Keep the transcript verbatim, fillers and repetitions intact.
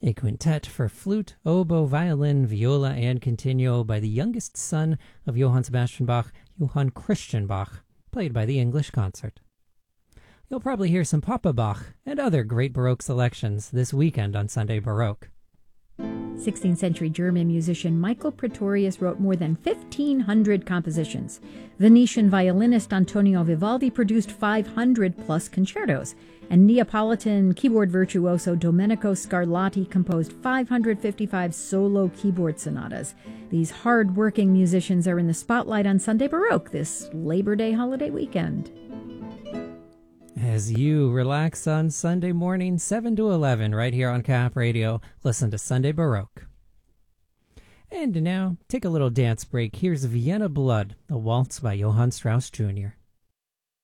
a quintet for flute, oboe, violin, viola, and continuo by the youngest son of Johann Sebastian Bach, Johann Christian Bach, played by the English Concert. You'll probably hear some Papa Bach and other great Baroque selections this weekend on Sunday Baroque. sixteenth century German musician Michael Praetorius wrote more than fifteen hundred compositions. Venetian violinist Antonio Vivaldi produced five hundred plus concertos, and Neapolitan keyboard virtuoso Domenico Scarlatti composed five hundred fifty-five solo keyboard sonatas. These hard-working musicians are in the spotlight on Sunday Baroque this Labor Day holiday weekend. As you relax on Sunday morning, seven to eleven, right here on Cap Radio, listen to Sunday Baroque. And now, take a little dance break. Here's Vienna Blood, a waltz by Johann Strauss Junior